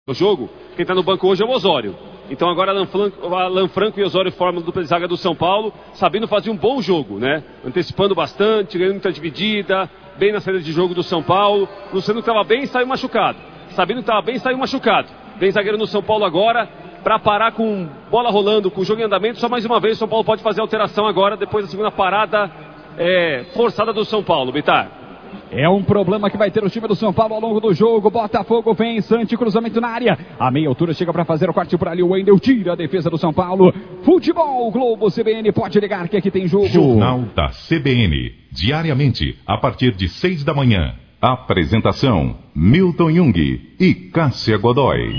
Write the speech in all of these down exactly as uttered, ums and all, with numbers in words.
no jogo, quem está no banco hoje é o Osório. Então agora Alan Franco e Osório formam a dupla de zaga do São Paulo, sabendo fazer um bom jogo, né? Antecipando bastante, ganhando muita dividida, bem na saída de jogo do São Paulo. Luciano que estava bem, saiu machucado. Sabino que estava bem, saiu machucado. Vem zagueiro no São Paulo agora, para parar com bola rolando, com o jogo em andamento. Só mais uma vez o São Paulo pode fazer alteração agora, depois da segunda parada é, forçada do São Paulo, Bitar. É um problema que vai ter o time do São Paulo ao longo do jogo. Botafogo vem, Santi, cruzamento na área. A meia altura chega para fazer o corte por ali. O Wendel tira a defesa do São Paulo. Futebol Globo C B N, pode ligar que aqui tem jogo. Jornal da C B N, diariamente, a partir de seis da manhã. Apresentação, Milton Jung e Cássia Godoy.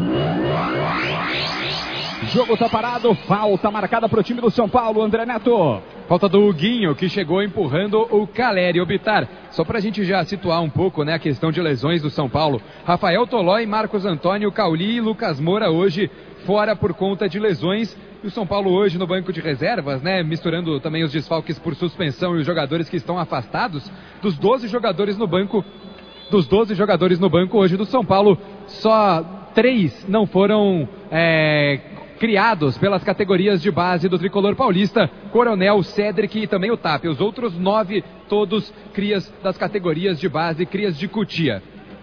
O jogo tá parado, falta marcada para o time do São Paulo, André Neto. Falta do Huguinho, que chegou empurrando o Caleri. O Bitar, só pra gente já situar um pouco, né, a questão de lesões do São Paulo. Rafael Tolói, Marcos Antônio, Cauli e Lucas Moura hoje fora por conta de lesões. E o São Paulo hoje no banco de reservas, né, misturando também os desfalques por suspensão e os jogadores que estão afastados. Dos doze jogadores no banco, dos doze jogadores no banco hoje do São Paulo, só três não foram é, criados pelas categorias de base do tricolor paulista: Coronel, Cédric e também o Tapia. Os outros nove, todos crias das categorias de base, crias de Cotia.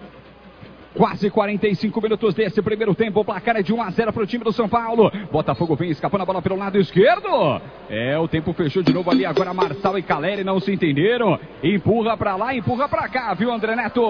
Quase quarenta e cinco minutos desse primeiro tempo. O placar é de um a zero para o time do São Paulo. Botafogo vem escapando a bola pelo lado esquerdo. É, o tempo fechou de novo ali. Agora Marçal e Caleri não se entenderam. Empurra para lá, empurra para cá, viu, André Neto?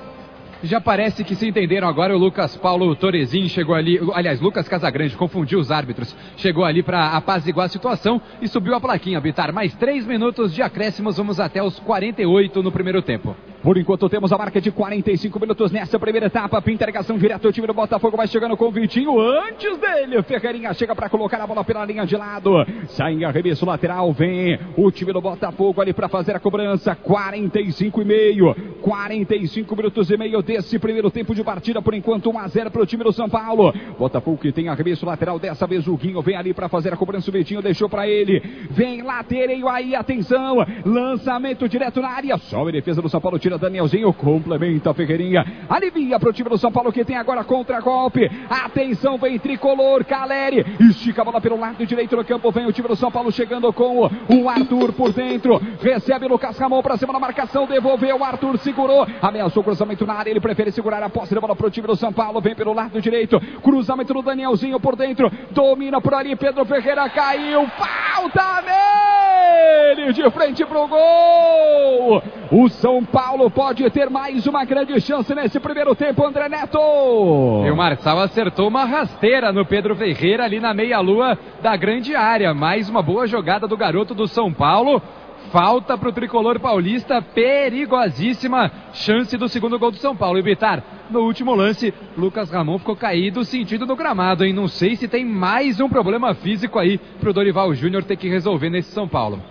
Já parece que se entenderam agora. O Lucas Paulo Torezin chegou ali, aliás, Lucas Casagrande, confundiu os árbitros, chegou ali para apaziguar a situação e subiu a plaquinha, Bitar. Mais três minutos de acréscimos, vamos até os quarenta e oito no primeiro tempo. Por enquanto temos a marca de quarenta e cinco minutos nessa primeira etapa. Pinta ligação direto, o time do Botafogo vai chegando com o Vitinho. Antes dele, Ferreirinha chega para colocar a bola pela linha de lado. Sai em arremesso lateral, vem o time do Botafogo ali para fazer a cobrança. quarenta e cinco e meio, quarenta e cinco minutos e meio desse primeiro tempo de partida. Por enquanto um a zero para o time do São Paulo. Botafogo que tem arremesso lateral, dessa vez o Guinho vem ali para fazer a cobrança. O Vitinho deixou para ele, vem latereio aí, atenção, lançamento direto na área. Sobe a defesa do São Paulo, tira Danielzinho, complementa a Ferreirinha, alivia para o time do São Paulo que tem agora contra-golpe. Atenção, vem tricolor, Caleri estica a bola pelo lado direito no campo. Vem o time do São Paulo chegando com o Arthur por dentro, recebe o Lucas Ramon para cima da marcação, devolveu, o Arthur segurou, ameaçou o cruzamento na área, ele prefere segurar a posse da bola para o time do São Paulo. Vem pelo lado direito, cruzamento do Danielzinho por dentro, domina por ali, Pedro Ferreira caiu, falta nele, de frente pro gol. O São Paulo pode ter mais uma grande chance nesse primeiro tempo, André Neto. E o Marçal acertou uma rasteira no Pedro Ferreira ali na meia-lua da grande área. Mais uma boa jogada do garoto do São Paulo. Falta para o tricolor paulista, perigosíssima chance do segundo gol do São Paulo. E Bitar, no último lance, Lucas Ramon ficou caído, sentido no gramado, hein? Não sei se tem mais um problema físico aí para o Dorival Júnior ter que resolver nesse São Paulo.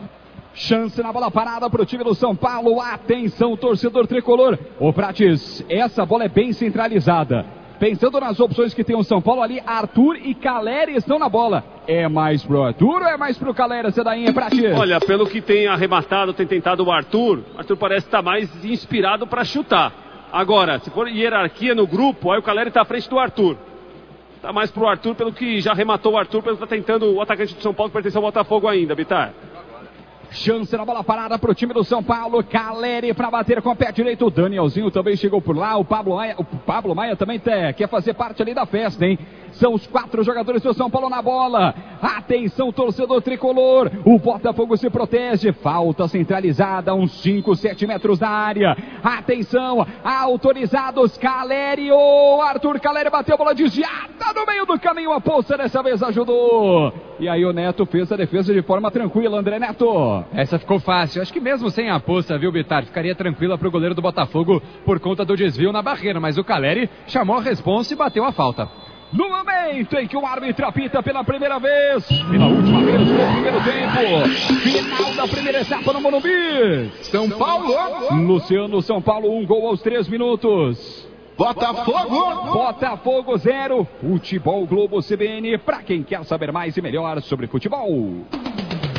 Chance na bola parada para o time do São Paulo. Atenção, torcedor tricolor. Ô Prates, essa bola é bem centralizada. Pensando nas opções que tem o São Paulo ali, Arthur e Caleri estão na bola. É mais pro Arthur ou é mais pro Caleri essa daí, é Prates? Olha, pelo que tem arrematado, tem tentado o Arthur, Arthur parece estar mais inspirado para chutar. Agora, se for hierarquia no grupo, aí o Caleri está à frente do Arthur. Tá mais pro Arthur, pelo que já arrematou o Arthur, pelo que está tentando o atacante do São Paulo, que pertence ao Botafogo ainda, Bitar. Chance na bola parada para o time do São Paulo. Caleri para bater com o pé direito. O Danielzinho também chegou por lá. O Pablo Maia, o Pablo Maia também te, quer fazer parte ali da festa, hein? São os quatro jogadores do São Paulo na bola. Atenção, torcedor tricolor. O Botafogo se protege. Falta centralizada, uns cinco, sete metros da área. Atenção, autorizados. Caleri, o Arthur Caleri bateu a bola desviada no meio do caminho. A Poça dessa vez ajudou. E aí o Neto fez a defesa de forma tranquila, André Neto. Essa ficou fácil. Acho que mesmo sem a Poça, viu, Bitar? Ficaria tranquila para o goleiro do Botafogo por conta do desvio na barreira. Mas o Caleri chamou a responsa e bateu a falta. No momento em que o árbitro apita pela primeira vez, pela última vez no primeiro tempo, final da primeira etapa no Morumbi. São Paulo, Luciano, São Paulo, um gol aos três minutos. Botafogo! Botafogo zero, Futebol Globo C B N, para quem quer saber mais e melhor sobre futebol.